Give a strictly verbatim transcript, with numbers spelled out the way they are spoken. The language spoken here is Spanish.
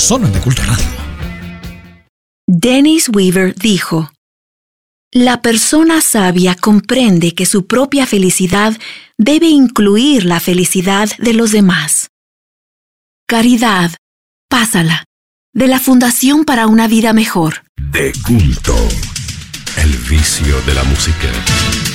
solo en De Culto Radio. Dennis Weaver dijo: la persona sabia comprende que su propia felicidad debe incluir la felicidad de los demás. Caridad, pásala, de la Fundación para una Vida Mejor. De Culto, el vicio de la música.